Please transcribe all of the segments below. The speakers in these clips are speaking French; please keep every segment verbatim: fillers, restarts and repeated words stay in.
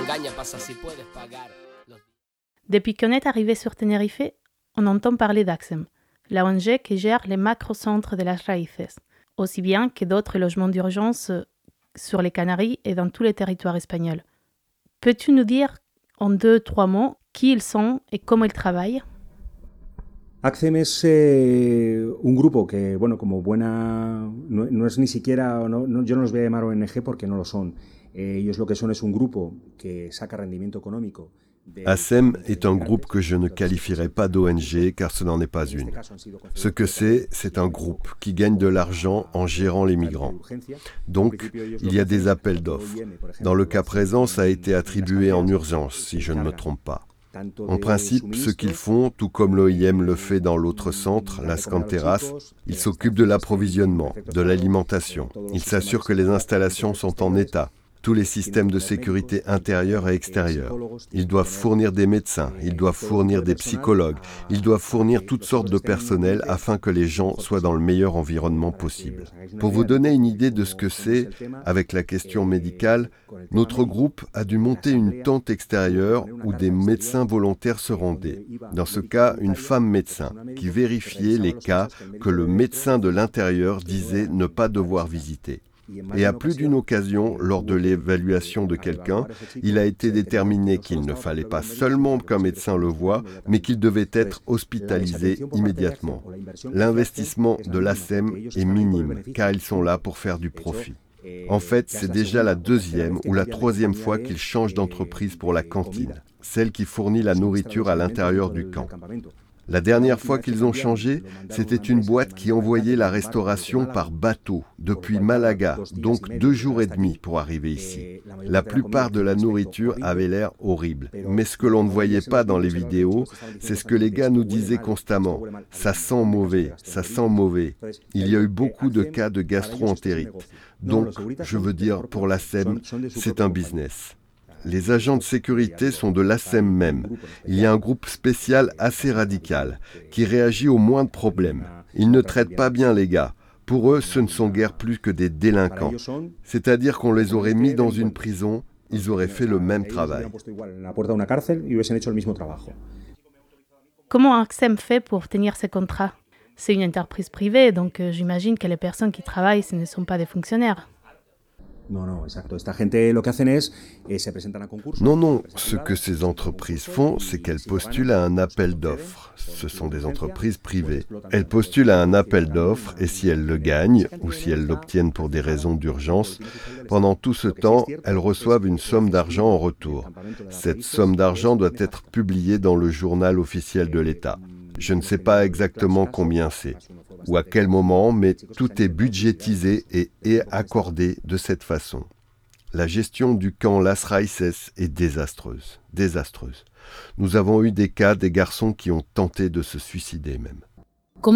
Depuis qu'on est arrivé sur Tenerife, on entend parler d'Axem, la O N G qui gère les macro-centres de las raíces, aussi bien que d'autres logements d'urgence sur les Canaries et dans tous les territoires espagnols. Peux-tu nous dire en deux, trois mots qui ils sont et comment ils travaillent? Accem es eh, un grupo que, bueno, como buena, no, no es ni siquiera, no, no, yo no los voy a llamar O N G porque no lo son. Eh, ellos lo que son es un grupo que saca rendimiento económico. Accem est un groupe que je ne qualifierais pas d'O N G car ce n'en est pas une. Ce que c'est, c'est un groupe qui gagne de l'argent en gérant les migrants. Donc, il y a des appels d'offres. Dans le cas présent, ça a été attribué en urgence, si je ne me trompe pas. En principe, ce qu'ils font, tout comme l'O I M le fait dans l'autre centre, Las Canteras, ils s'occupent de l'approvisionnement, de l'alimentation. Ils s'assurent que les installations sont en état. Tous les systèmes de sécurité intérieure et extérieure. Ils doivent fournir des médecins, ils doivent fournir des psychologues, ils doivent fournir toutes sortes de personnel afin que les gens soient dans le meilleur environnement possible. Pour vous donner une idée de ce que c'est, avec la question médicale, notre groupe a dû monter une tente extérieure où des médecins volontaires se rendaient. Dans ce cas, une femme médecin qui vérifiait les cas que le médecin de l'intérieur disait ne pas devoir visiter. Et à plus d'une occasion, lors de l'évaluation de quelqu'un, il a été déterminé qu'il ne fallait pas seulement qu'un médecin le voie, mais qu'il devait être hospitalisé immédiatement. L'investissement de l'Assem est minime, car ils sont là pour faire du profit. En fait, c'est déjà la deuxième ou la troisième fois qu'ils changent d'entreprise pour la cantine, celle qui fournit la nourriture à l'intérieur du camp. La dernière fois qu'ils ont changé, c'était une boîte qui envoyait la restauration par bateau depuis Malaga, donc deux jours et demi pour arriver ici. La plupart de la nourriture avait l'air horrible, mais ce que l'on ne voyait pas dans les vidéos, c'est ce que les gars nous disaient constamment. Ça sent mauvais, ça sent mauvais. Il y a eu beaucoup de cas de gastro-entérite. Donc, je veux dire, pour l'Assem, c'est un business. Les agents de sécurité sont de l'Assem même. Il y a un groupe spécial assez radical, qui réagit au moindre problème. Ils ne traitent pas bien les gars. Pour eux, ce ne sont guère plus que des délinquants. C'est-à-dire qu'on les aurait mis dans une prison, ils auraient fait le même travail. Comment Accem fait pour obtenir ces contrats? C'est une entreprise privée, donc euh, j'imagine que les personnes qui travaillent, ce ne sont pas des fonctionnaires. Non, non, exacto. Esta gente lo que hacen es eh, se presentan a concursos. Non, non. Ce que ces entreprises font, c'est qu'elles postulent à un appel d'offres. Ce sont des entreprises privées. Elles postulent à un appel d'offres et si elles le gagnent, ou si elles l'obtiennent pour des raisons d'urgence, pendant tout ce temps, elles reçoivent une somme d'argent en retour. Cette somme d'argent doit être publiée dans le journal officiel de l'État. Je ne sais pas exactement combien c'est, ou à quel moment, mais tout est budgétisé et est accordé de cette façon. La gestion du camp Las Raíces est désastreuse, désastreuse. Nous avons eu des cas des garçons qui ont tenté de se suicider même. Comment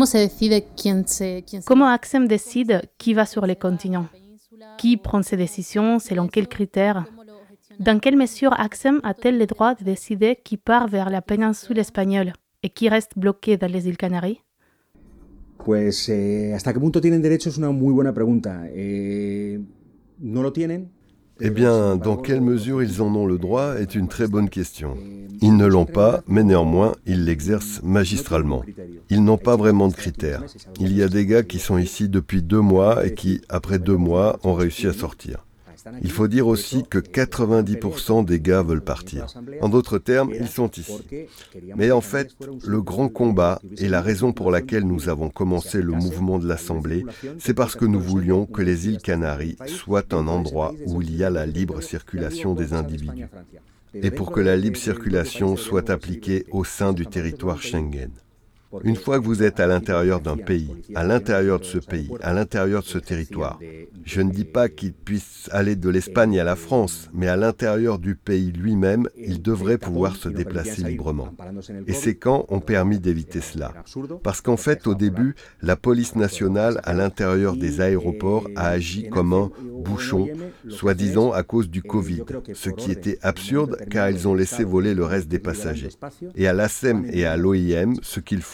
Accem décide qui va sur les continents? Qui prend ces décisions, selon quels critères? Dans quelle mesure Accem a-t-elle le droit de décider qui part vers la péninsule espagnole et qui reste bloqué dans les îles Canaries? Pues eh, hasta qué punto tienen derecho es una muy buena pregunta. Eh, no lo tienen. Eh bien, dans quelle mesure ils en ont le droit est une très bonne question. Ils ne l'ont pas, mais néanmoins, ils l'exercent magistralement. Ils n'ont pas vraiment de critères. Il y a des gars qui sont ici depuis deux mois et qui, après deux mois, ont réussi à sortir. Il faut dire aussi que quatre-vingt-dix pour cent des gars veulent partir. En d'autres termes, ils sont ici. Mais en fait, le grand combat et la raison pour laquelle nous avons commencé le mouvement de l'Assemblée, c'est parce que nous voulions que les îles Canaries soient un endroit où il y a la libre circulation des individus. Et pour que la libre circulation soit appliquée au sein du territoire Schengen. Une fois que vous êtes à l'intérieur d'un pays, à l'intérieur de ce pays, à l'intérieur de ce territoire, je ne dis pas qu'ils puissent aller de l'Espagne à la France, mais à l'intérieur du pays lui-même, ils devraient pouvoir se déplacer librement. Et ces camps ont permis d'éviter cela. Parce qu'en fait, au début, la police nationale à l'intérieur des aéroports a agi comme un bouchon, soi-disant à cause du Covid, ce qui était absurde car ils ont laissé voler le reste des passagers. Et à l'Assem et à l'O I M, ce qu'ils font,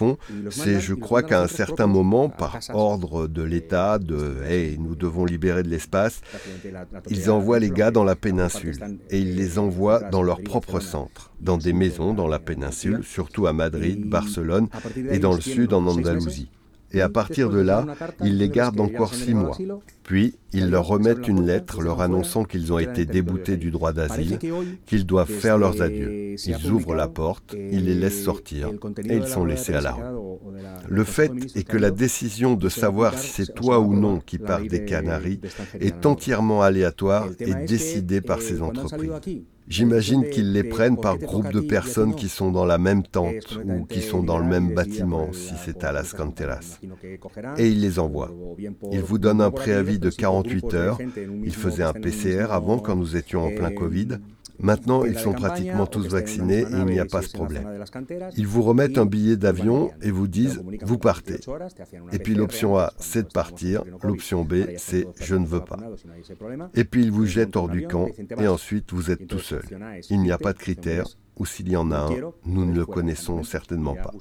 font, c'est, je crois qu'à un certain moment, par ordre de l'État, de « hey, nous devons libérer de l'espace », ils envoient les gars dans la péninsule et ils les envoient dans leur propre centre, dans des maisons dans la péninsule, surtout à Madrid, Barcelone et dans le sud en Andalousie. Et à partir de là, ils les gardent encore six mois. Puis, ils leur remettent une lettre leur annonçant qu'ils ont été déboutés du droit d'asile, qu'ils doivent faire leurs adieux. Ils ouvrent la porte, ils les laissent sortir et ils sont laissés à la rue. Le fait est que la décision de savoir si c'est toi ou non qui pars des Canaries est entièrement aléatoire et décidée par ces entreprises. J'imagine qu'ils les prennent par groupe de personnes qui sont dans la même tente ou qui sont dans le même bâtiment, si c'est à Las Canteras. Et ils les envoient. Ils vous donnent un préavis de quarante-huit heures. Ils faisaient un P C R avant quand nous étions en plein Covid. Maintenant, ils sont pratiquement tous vaccinés et il n'y a pas ce problème. Ils vous remettent un billet d'avion et vous disent « vous partez ». Et puis l'option A, c'est de partir. L'option B, c'est « je ne veux pas ». Et puis ils vous jettent hors du camp et ensuite vous êtes tout seul. Il n'y a pas de critères, ou s'il y en a un, nous ne le connaissons certainement pas.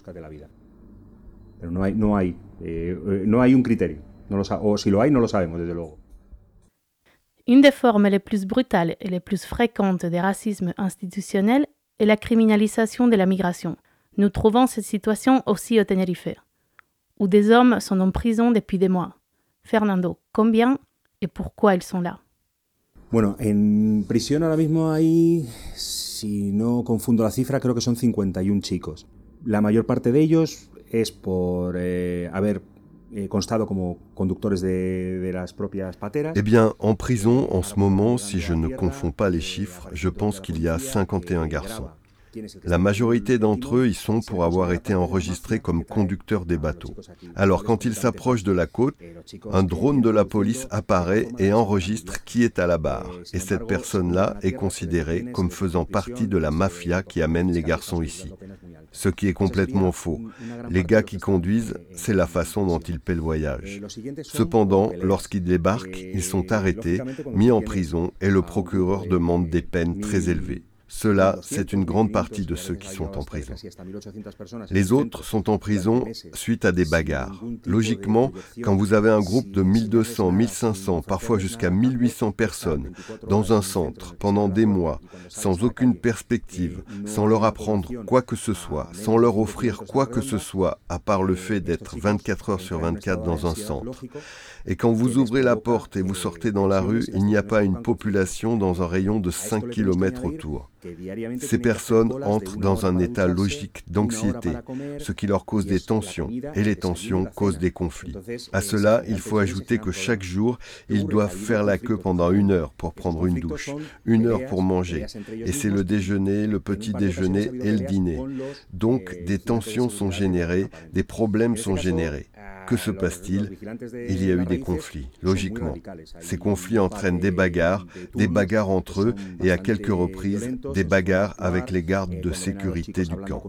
No hay, no hay, eh, no hay un criterio. No lo sa- o si lo hay, no lo sabemos, desde luego. Une des formes les plus brutales et les plus fréquentes des racismes institutionnels est la criminalisation de la migration. Nous trouvons cette situation aussi au Tenerife, où des hommes sont en prison depuis des mois. Fernando, combien et pourquoi ils sont là? Bueno, en prisión ahora mismo hay, si no confundo la cifra, creo que son cincuenta y un chicos. La mayor parte de ellos es por eh, haber eh, constado como conductores de, de las propias pateras. Eh bien, en prison, en ce moment, si je ne confonds pas les chiffres, je pense qu'il y a cinquante et un garçons. La majorité d'entre eux y sont pour avoir été enregistrés comme conducteurs des bateaux. Alors quand ils s'approchent de la côte, un drone de la police apparaît et enregistre qui est à la barre. Et cette personne-là est considérée comme faisant partie de la mafia qui amène les garçons ici. Ce qui est complètement faux. Les gars qui conduisent, c'est la façon dont ils paient le voyage. Cependant, lorsqu'ils débarquent, ils sont arrêtés, mis en prison et le procureur demande des peines très élevées. Cela, c'est une grande partie de ceux qui sont en prison. Les autres sont en prison suite à des bagarres. Logiquement, quand vous avez un groupe de mille deux cents, mille cinq cents, parfois jusqu'à mille huit cents personnes dans un centre pendant des mois, sans aucune perspective, sans leur apprendre quoi que ce soit, sans leur offrir quoi que ce soit, à part le fait d'être vingt-quatre heures sur vingt-quatre dans un centre. Et quand vous ouvrez la porte et vous sortez dans la rue, il n'y a pas une population dans un rayon de cinq kilomètres autour. Ces personnes entrent dans un état logique d'anxiété, ce qui leur cause des tensions, et les tensions causent des conflits. À cela, il faut ajouter que chaque jour, ils doivent faire la queue pendant une heure pour prendre une douche, une heure pour manger, et c'est le déjeuner, le petit déjeuner et le dîner. Donc, des tensions sont générées, des problèmes sont générés. Que se passe-t-il? Il y a eu des conflits, logiquement. Ces conflits entraînent des bagarres, des bagarres entre eux et à quelques reprises, des bagarres avec les gardes de sécurité du camp.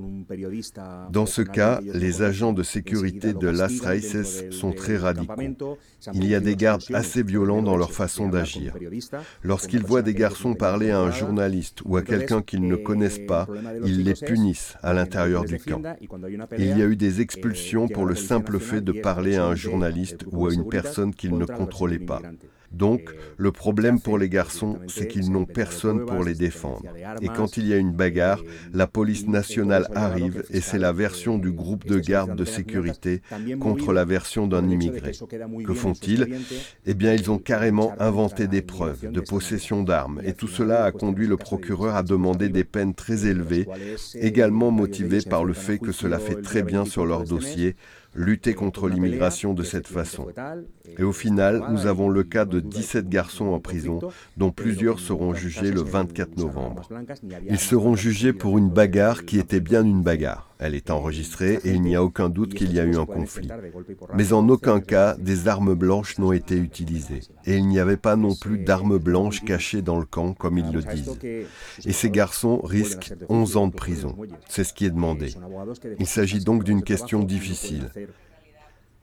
Dans ce cas, les agents de sécurité de Las Raíces sont très radicaux. Il y a des gardes assez violents dans leur façon d'agir. Lorsqu'ils voient des garçons parler à un journaliste ou à quelqu'un qu'ils ne connaissent pas, ils les punissent à l'intérieur du camp. Il y a eu des expulsions pour le simple fait de parler à un journaliste ou à une personne qu'ils ne contrôlaient pas. Donc, le problème pour les garçons, c'est qu'ils n'ont personne pour les défendre. Et quand il y a une bagarre, la police nationale arrive et c'est la version du groupe de garde de sécurité contre la version d'un immigré. Que font-ils? Eh bien, ils ont carrément inventé des preuves de possession d'armes et tout cela a conduit le procureur à demander des peines très élevées, également motivées par le fait que cela fait très bien sur leur dossier, lutter contre l'immigration de cette façon. Et au final, nous avons le cas de dix-sept garçons en prison, dont plusieurs seront jugés le vingt-quatre novembre. Ils seront jugés pour une bagarre qui était bien une bagarre. Elle est enregistrée et il n'y a aucun doute qu'il y a eu un conflit. Mais en aucun cas, des armes blanches n'ont été utilisées. Et il n'y avait pas non plus d'armes blanches cachées dans le camp, comme ils le disent. Et ces garçons risquent onze ans de prison. C'est ce qui est demandé. Il s'agit donc d'une question difficile.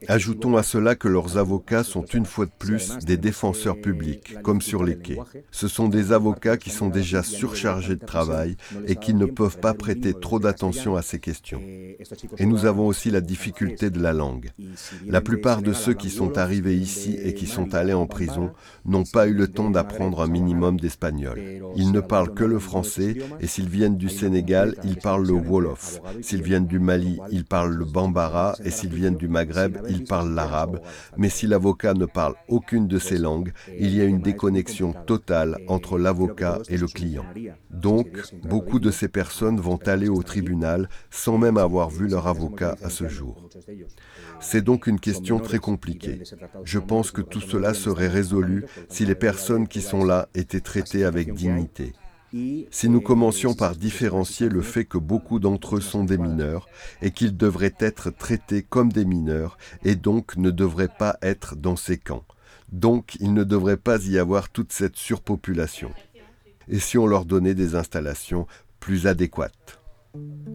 Ajoutons à cela que leurs avocats sont une fois de plus des défenseurs publics, comme sur les quais. Ce sont des avocats qui sont déjà surchargés de travail et qui ne peuvent pas prêter trop d'attention à ces questions. Et nous avons aussi la difficulté de la langue. La plupart de ceux qui sont arrivés ici et qui sont allés en prison n'ont pas eu le temps d'apprendre un minimum d'espagnol. Ils ne parlent que le français et s'ils viennent du Sénégal, ils parlent le Wolof. S'ils viennent du Mali, ils parlent le Bambara et s'ils viennent du Maghreb, ils parlent l'arabe. Mais si l'avocat ne parle aucune de ces langues, il y a une déconnexion totale entre l'avocat et le client. Donc, beaucoup de ces personnes vont aller au tribunal sans même avoir vu leur avocat à ce jour. C'est donc une question très compliquée. Je pense que tout cela serait résolu si les personnes qui sont là étaient traitées avec dignité. Si nous commencions par différencier le fait que beaucoup d'entre eux sont des mineurs et qu'ils devraient être traités comme des mineurs et donc ne devraient pas être dans ces camps. Donc il ne devrait pas y avoir toute cette surpopulation. Et si on leur donnait des installations plus adéquates ?